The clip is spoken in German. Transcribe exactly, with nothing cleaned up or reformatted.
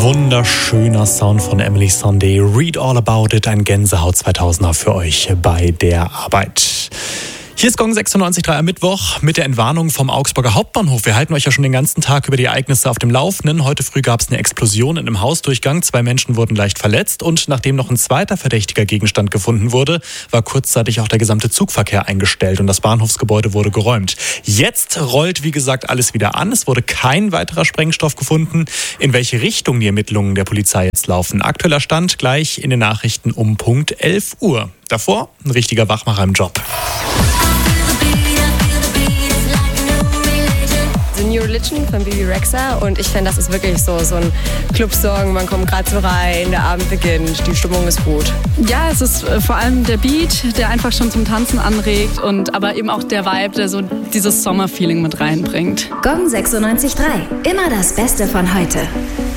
Wunderschöner Sound von Emily Sunday. Read all about it, ein Gänsehaut zweitausender für euch bei der Arbeit. Hier ist Gong sechsundneunzig Komma drei am Mittwoch mit der Entwarnung vom Augsburger Hauptbahnhof. Wir halten euch ja schon den ganzen Tag über die Ereignisse auf dem Laufenden. Heute früh gab es eine Explosion in einem Hausdurchgang. Zwei Menschen wurden leicht verletzt und nachdem noch ein zweiter verdächtiger Gegenstand gefunden wurde, war kurzzeitig auch der gesamte Zugverkehr eingestellt und das Bahnhofsgebäude wurde geräumt. Jetzt rollt, wie gesagt, alles wieder an. Es wurde kein weiterer Sprengstoff gefunden. In welche Richtung die Ermittlungen der Polizei jetzt laufen? Aktueller Stand gleich in den Nachrichten um Punkt elf Uhr. Davor ein richtiger Wachmacher im Job. New Religion von Bibi Rexha und ich finde, das ist wirklich so, so ein Clubsong, man kommt gerade so rein, der Abend beginnt, die Stimmung ist gut. Ja, es ist äh, vor allem der Beat, der einfach schon zum Tanzen anregt und aber eben auch der Vibe, der so dieses Sommerfeeling mit reinbringt. Gong sechsundneunzig Komma drei, immer das Beste von heute.